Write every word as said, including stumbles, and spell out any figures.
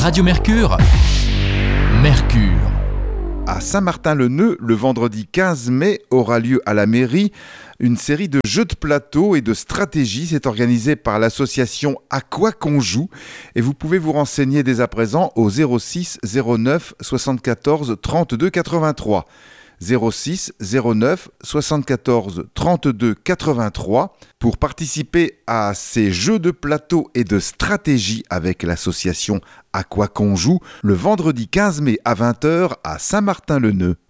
Radio Mercure, Mercure. À Saint-Martin-le-Neu, le vendredi quinze mai, aura lieu à la mairie une série de jeux de plateau et de stratégie. C'est organisé par l'association À quoi qu'on joue et vous pouvez vous renseigner dès à présent au zéro six zéro neuf soixante-quatorze trente-deux quatre-vingt-trois. zéro six zéro neuf soixante-quatorze trente-deux quatre-vingt-trois pour participer à ces jeux de plateau et de stratégie avec l'association À quoi qu'on joue le vendredi quinze mai à vingt heures à Saint-Martin-le-Neu.